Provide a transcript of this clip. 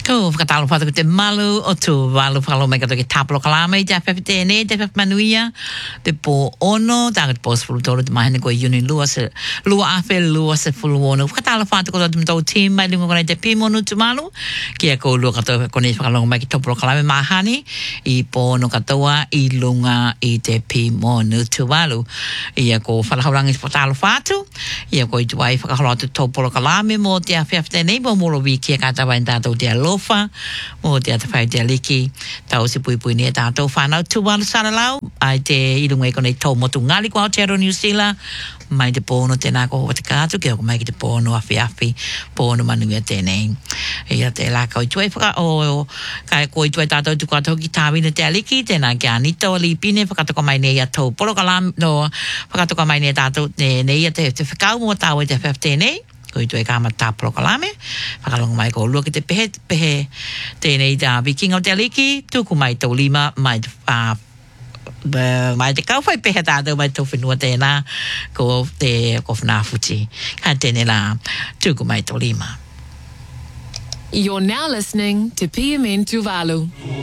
To katalo fata te malu o tu walu falo me kato ke taplo kalame te afefte ne te afef manuia te po ono ta po sfultoro te mahene ko uni lua afe lua se fuluono katalo fata ko te to team mai lingo kone te pimonu tu malu kia ko lua kato kone fakalo me ki taplo kalame mahani I po ono katoa I lunga I te pimonu tu walu ia ko falahaurangi fatalo fatu ia ko I tuai fakalo te taplo kalame mo te afefte ne mo molo vi kia katawa in tato te lofa mo te atawhai te aliki tau se pui ne tātou whanau tuwalu saralau ai te irunga I kone tau motu ngali kwa Aotearoa New Zealand mai te pōno tēnā ko te kātu kia ko mai ki te pōno awhi pōno manuia tēnei ia te lākau I tuai whaka o kai ko I tuai tātou tuku atau ki tāwina te aliki tēnā ki anito li pine whakatoko mai nei atau porokalam no whakatoko mai nei tātou nei te whakau mo tāu te whewh tēnei ko I tuai kāma tā prokalame whakalonga mai ko lua ki te pehe tēnei tā viking o te aliki tuku mai tau lima mai mai te kauwhai pehe tātou mai tau whenua tēnā ko whanawhuti ka tēnei la tuku mai tau lima. You're now listening to PMN Tuvalu.